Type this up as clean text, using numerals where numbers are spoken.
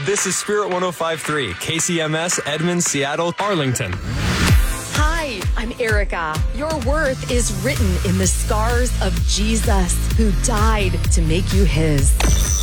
This is Spirit 105.3, KCMS, Edmond, Seattle, Arlington. Hi, I'm Erica. Your worth is written in the scars of Jesus, who died to make you his.